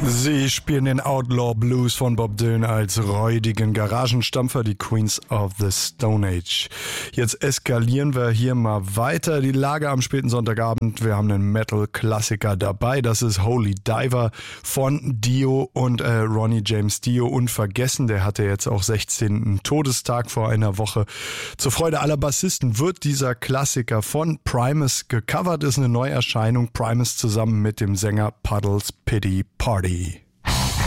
Sie spielen den Outlaw Blues von Bob Dylan als räudigen Garagenstampfer, die Queens of the Stone Age. Jetzt eskalieren wir hier mal weiter. Die Lage am späten Sonntagabend. Wir haben einen Metal-Klassiker dabei. Das ist Holy Diver von Dio und Ronnie James Dio. Unvergessen, der hatte jetzt auch 16. Todestag vor einer Woche. Zur Freude aller Bassisten wird dieser Klassiker von Primus gecovert. Ist eine Neuerscheinung. Primus zusammen mit dem Sänger Puddles Pity Party.